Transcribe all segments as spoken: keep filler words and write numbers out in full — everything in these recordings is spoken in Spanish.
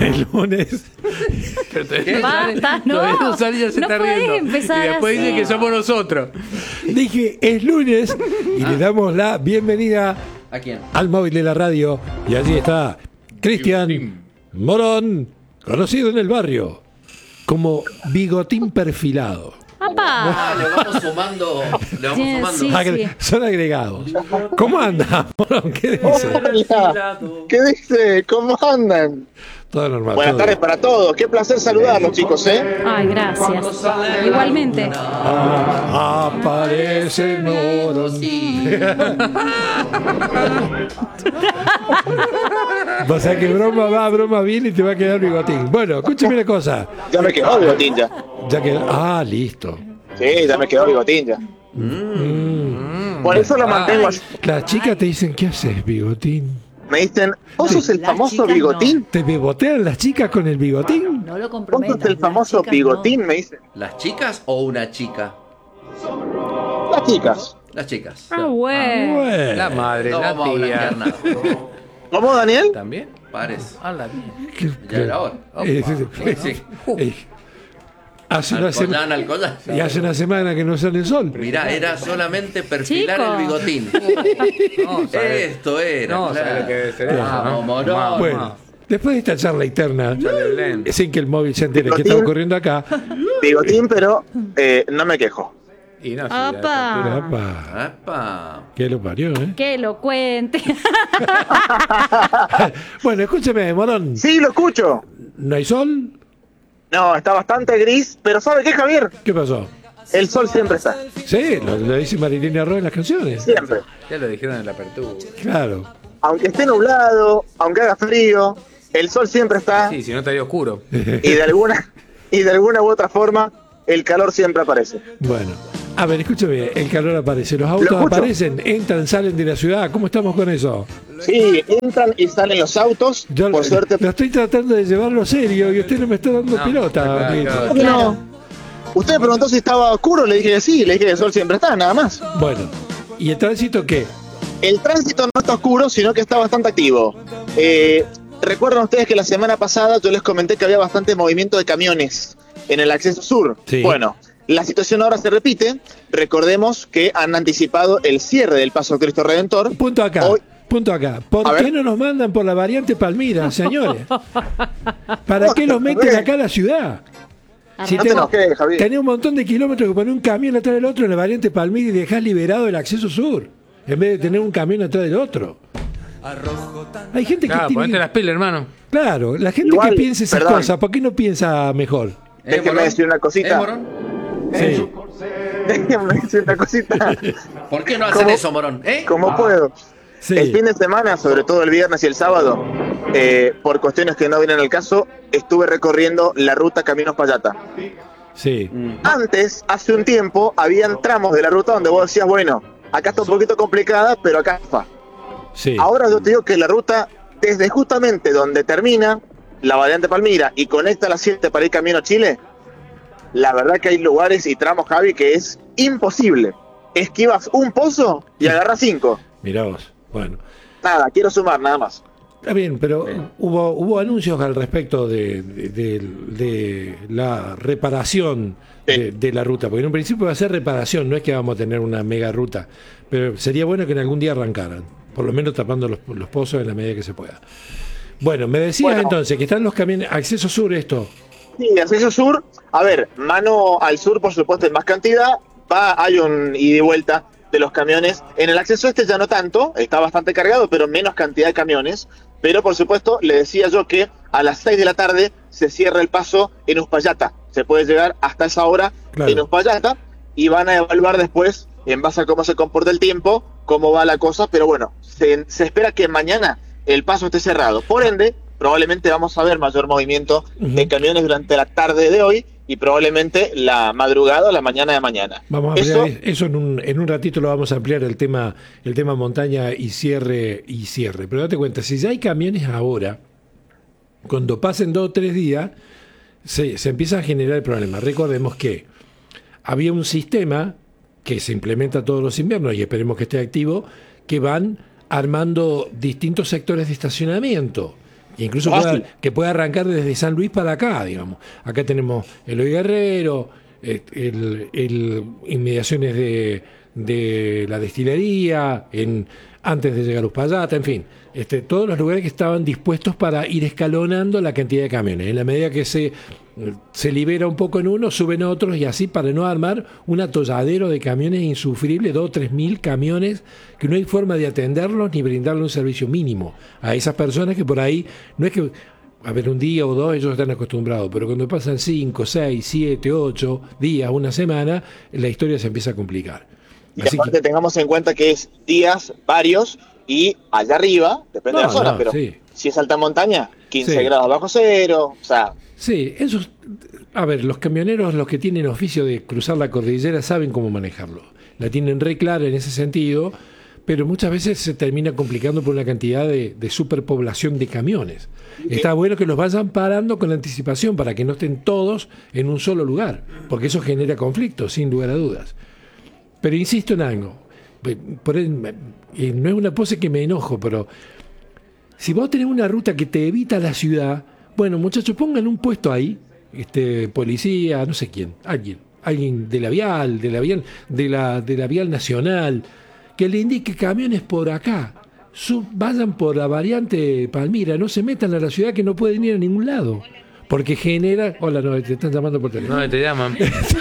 el lunes. Basta, no. Todavía no sale, ya se No está podés riendo. empezar Y después así. dice que somos nosotros. Dije, es lunes y le damos la bienvenida ¿A quién? al móvil de la radio. Y allí está Cristian Morón, conocido en el barrio como Bigotín Perfilado. ¡Apa! Ah, le vamos sumando. Le vamos Sí, sumando. sí. Agre- Son agregados. ¿Cómo anda, Morón? ¿Qué dice? Hola, ¿qué dice? ¿Cómo andan? Todo normal. Buenas todo tardes bien. para todos. Qué placer saludarlos, chicos, ¿eh? Ay, gracias. Igualmente. Ah, aparece Morón. O sea que broma va, broma viene y te va a quedar Bigotín. Bueno, escúchame una cosa. Ya me quedó bigotín ya. Ya que. Ah, listo. Sí, ya me quedó bigotín ya. Por eso lo mantengo así. Las chicas te dicen, ¿qué haces, Bigotín? Me dicen, ¿vos sos el Las famoso chicas bigotín? ¿Te bebotean las chicas con el bigotín? No lo ¿Vos comprometas. sos el famoso las chicas bigotín? Me dicen. ¿Las chicas o una chica? Las chicas. Las chicas. Ah, bueno. Bueno. La madre, No la vamos a blanquear tía. nada. ¿Cómo, Daniel? ¿También? Parece. A la mía. ¿Qué- Ya era hora. Eh, sí, sí. Sí. Eh, Hace una, Alcoyán, sema- Alcoyán. y hace una semana que no sale el sol. Mirá, era solamente perfilar Chico. el bigotín. No, ¿sabes? Esto era. No, claro. ¿sabes lo que debe ser eso, Vamos, no? Morón. Vamos. Bueno, después de esta charla interna, Sale Belén. sin que el móvil se entere que Bigotín. está ocurriendo acá. Bigotín, pero eh, no me quejo. Y no, sí, Apa. a esta altura. Apa, Apa. que lo parió, ¿eh? Que lo cuente. Bueno, escúcheme, Morón. Sí, lo escucho. ¿No hay sol? No, está bastante gris, pero ¿sabe qué, Javier? ¿Qué pasó? El sol siempre está. Sí, lo, lo dice Marilena Roa en las canciones. Siempre. Ya lo dijeron en la apertura. Claro. Aunque esté nublado, aunque haga frío, el sol siempre está. Sí, si no estaría oscuro. Y de alguna y de alguna u otra forma el calor siempre aparece. Bueno. A ver, escúchame, el calor aparece, los Lo autos escucho. aparecen, entran, salen de la ciudad. ¿Cómo estamos con eso? Sí, entran y salen los autos, Yo por suerte. lo estoy tratando de llevarlo serio y usted no me está dando No, pelota. claro, amiguito. claro. ¿Por qué no? Usted me preguntó si estaba oscuro, le dije que sí, le dije que el sol siempre está, nada más. Bueno, ¿y el tránsito qué? El tránsito no está oscuro, sino que está bastante activo. Eh, Recuerdan ustedes que la semana pasada yo les comenté que había bastante movimiento de camiones en el acceso sur. Sí. Bueno, la situación ahora se repite. Recordemos que han anticipado el cierre del Paso Cristo Redentor. Punto acá. Hoy- Punto acá. A ¿Por ver. qué no nos mandan por la variante Palmira, señores? ¿Para qué los meten acá a la ciudad? Si No te tengo- enojes, Javier. tenés un montón de kilómetros que poner un camión atrás del otro en la variante Palmira y dejás liberado el acceso sur, en vez de tener un camión atrás del otro. Hay gente que Claro, tiene- ponete las pilas, hermano. Claro, la gente Igual, que piensa esas perdón. cosas, ¿por qué no piensa mejor? ¿Eh, Déjeme Morón? decir una cosita. ¿Eh, Morón? Sí. Déjenme decir una cosita. ¿Por qué no hacen ¿Cómo? eso, Morón? ¿Eh? ¿Cómo puedo? Sí. El fin de semana, sobre todo el viernes y el sábado, eh, por cuestiones que no vienen al caso, estuve recorriendo la ruta Caminos Payata. Sí. Antes, hace un tiempo, habían tramos de la ruta donde vos decías, bueno, acá está un poquito complicada, pero acá va. Sí. Ahora yo te digo que la ruta, desde justamente donde termina la variante Palmira y conecta a las siete para ir camino a Chile, la verdad que hay lugares y tramos, Javi, que es imposible. Esquivas un pozo y agarras cinco. Mirá vos. Bueno. Nada, quiero sumar, nada más. Está bien, pero hubo hubo anuncios al respecto de, de, de- de la reparación de, de la ruta, porque en un principio va a ser reparación, no es que vamos a tener una mega ruta, pero sería bueno que en algún día arrancaran, por lo menos tapando los, los pozos en la medida que se pueda. Bueno, me decías Bueno. entonces que están los camiones, acceso sur esto. Sí, acceso sur, a ver, mano al sur, por supuesto, en más cantidad, va, hay un ida y vuelta de los camiones. En el acceso este ya no tanto, está bastante cargado, pero menos cantidad de camiones. Pero, por supuesto, le decía yo que a las seis de la tarde se cierra el paso en Uspallata. Se puede llegar hasta esa hora Claro. en Uspallata y van a evaluar después, en base a cómo se comporta el tiempo, cómo va la cosa. Pero bueno, se, se espera que mañana el paso esté cerrado. Por ende, probablemente vamos a ver mayor movimiento de Ujú. camiones durante la tarde de hoy y probablemente la madrugada o la mañana de mañana. Vamos a Eso, ampliar eso en un, en un ratito lo vamos a ampliar el tema, el tema montaña y cierre y cierre. Pero date cuenta, si ya hay camiones ahora, cuando pasen dos o tres días, se, se empieza a generar el problema. Recordemos que había un sistema que se implementa todos los inviernos y esperemos que esté activo, que van armando distintos sectores de estacionamiento Incluso Ah, pueda- sí. que pueda arrancar desde San Luis para acá, digamos. Acá tenemos Eloy Guerrero, eh, el, el inmediaciones de, de la destilería, en, antes de llegar a Uspallata, en fin. Este, todos los lugares que estaban dispuestos para ir escalonando la cantidad de camiones. En la medida que se, se libera un poco en uno, suben otros y así para no armar un atolladero de camiones insufrible, dos o tres mil camiones, que no hay forma de atenderlos ni brindarle un servicio mínimo a esas personas que por ahí, no es que, a ver, un día o dos ellos están acostumbrados, pero cuando pasan cinco, seis, siete, ocho días, una semana, la historia se empieza a complicar. Y Así aparte que- tengamos en cuenta que es días varios y allá arriba, depende de No, la zona, no, pero sí. si es alta montaña, quince Sí. grados bajo cero, o sea, Sí, esos, a ver, los camioneros, los que tienen oficio de cruzar la cordillera, saben cómo manejarlo. La tienen re clara en ese sentido, pero muchas veces se termina complicando por una cantidad de, de superpoblación de camiones. Está bueno que los vayan parando con anticipación para que no estén todos en un solo lugar, porque eso genera conflictos, sin lugar a dudas. Pero insisto en algo, por él, y no es una pose que me enojo, pero si vos tenés una ruta que te evita la ciudad, bueno, muchachos, pongan un puesto ahí, este, policía, no sé quién, alguien, alguien de la vial, de la vial, de la, de la vial nacional, que le indique camiones por acá. Sub- vayan por la variante Palmira, no se metan a la ciudad que no pueden ir a ningún lado. Porque genera. Hola, no, te están llamando por teléfono. No, te llaman.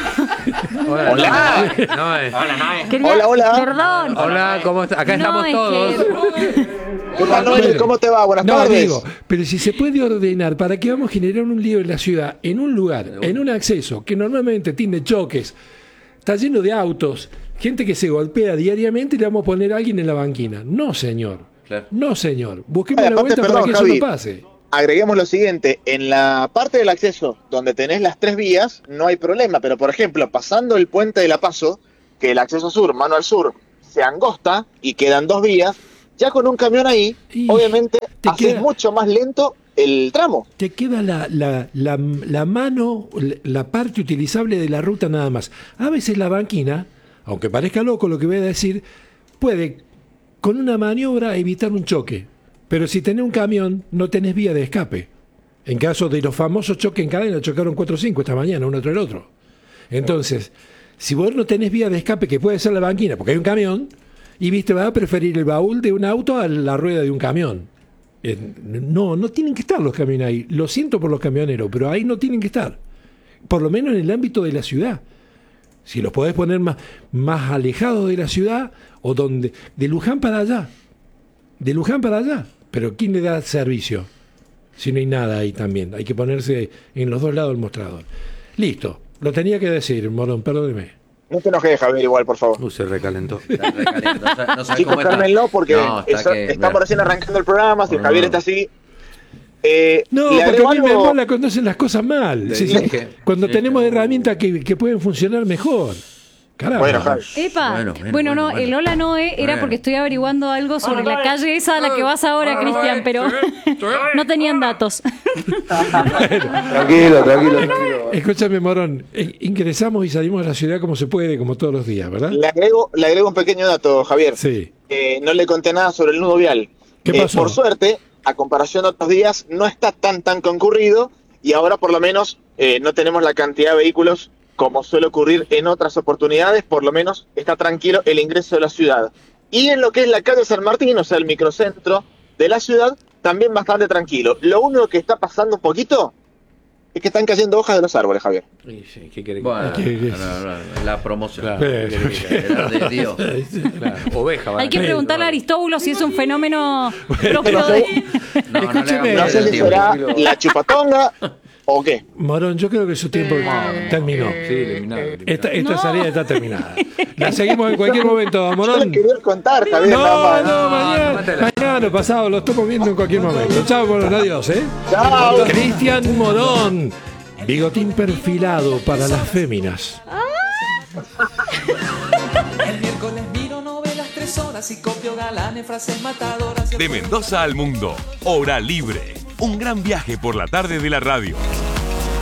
Hola. Hola. No, eh. Quería- Hola, hola. Perdón. Hola, ¿cómo estás? Acá No, estamos es todos. que- ¿qué tal, Noel? ¿Cómo te va? Buenas No, tardes. digo, pero si se puede ordenar, ¿para qué vamos a generar un lío en la ciudad? En un lugar, en un acceso que normalmente tiene choques, está lleno de autos, gente que se golpea diariamente y le vamos a poner a alguien en la banquina. No, señor. Claro. No, señor. Busquemos Ay, la aparte, vuelta para perdón, que eso Javi. no pase. Agreguemos lo siguiente, en la parte del acceso donde tenés las tres vías no hay problema, pero por ejemplo, pasando el puente de La Paso, que el acceso sur, mano al sur, se angosta y quedan dos vías, ya con un camión ahí, Y obviamente te haces queda- mucho más lento el tramo. Te queda la, la, la, la mano, la parte utilizable de la ruta nada más. A veces la banquina, aunque parezca loco lo que voy a decir, puede con una maniobra evitar un choque. Pero si tenés un camión, no tenés vía de escape. En caso de los famosos choques en cadena, chocaron cuatro o cinco esta mañana, uno tras el otro. Entonces, si vos no tenés vía de escape, que puede ser la banquina, porque hay un camión, y viste, vas a preferir el baúl de un auto a la rueda de un camión. Eh, no, no tienen que estar los camiones ahí. Lo siento por los camioneros, pero ahí no tienen que estar. Por lo menos en el ámbito de la ciudad. Si los podés poner más, más alejados de la ciudad, o donde, de Luján para allá. De Luján para allá. Pero ¿quién le da servicio? Si no hay nada ahí también. Hay que ponerse en los dos lados del mostrador. Listo. Lo tenía que decir, Morón, perdóneme. No te enojes, Javier, igual, por favor. Uh, se recalentó. Está recaliente, no sabe- no sabe Chicos, cómo está. cálmenlo porque No, está eso- que- estamos recién arrancando el programa, si No, Javier no. está así. Eh, No, le porque agrego a mí me algo- mola cuando hacen las cosas mal. Le Sí, sí. dije. Cuando Sí, tenemos pero- herramientas que, que pueden funcionar mejor. Caramba. Bueno, Javi. Epa. Bueno, Bueno, bueno, no, bueno, el bueno. hola Noé era Bueno. porque estoy averiguando algo sobre la calle esa a la que vas ahora, Cristian, pero no tenían datos. Tranquilo, tranquilo, tranquilo. Escúchame, Morón. eh, Ingresamos y salimos de la ciudad como se puede, como todos los días, ¿verdad? Le agrego, le agrego un pequeño dato, Javier. Sí. Eh, no le conté nada sobre el nudo vial. ¿Qué Eh, pasó? por suerte, a comparación de otros días, no está tan tan concurrido y ahora por lo menos eh, no tenemos la cantidad de vehículos como suele ocurrir en otras oportunidades, por lo menos está tranquilo el ingreso de la ciudad. Y en lo que es la calle San Martín, o sea, el microcentro de la ciudad, también bastante tranquilo. Lo único que está pasando un poquito es que están cayendo hojas de los árboles, Javier. Sí, sí, ¿qué quiere que Bueno, ¿Qué- qué- no, no, no, la promoción. Claro, ¿qué quiere que- Era de Dios. claro. Oveja, va. Hay que preguntarle a Aristóbulo si es un fenómeno propio pero- de... No, no le Escúcheme. hagan No sé perder el si tiempo. será la chupatonga o qué. Morón, yo creo que su tiempo terminó. Sí, eliminado. eliminado. Esta, esta No. salida está terminada. La seguimos en cualquier momento, Yo Morón. le quería contar, Javier, No, nada más. no, mañana, mátela. mañana, pasado, lo estamos viendo en cualquier momento. Chao, Morón, adiós, ¿eh? Chao. Cristian Morón, bigotín perfilado para las féminas. El miércoles miro novelas tres horas y copio galanes, frases matadoras. De Mendoza al mundo, Hora Libre. Un gran viaje por la tarde de la radio.